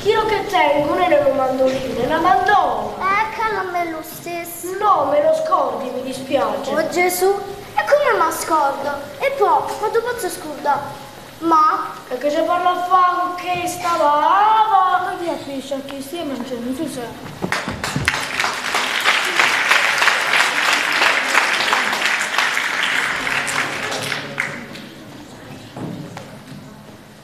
Chilo che tengo non è un mandolino, è una mandona. Cala a me lo stesso. No, me lo scordi, mi dispiace. Oh Gesù, e come mi scordo? E poi, ma tu posso scordare? Ma? E che se parla a fare con che stava? Ma chi capisce che stia mangiando, tu sai?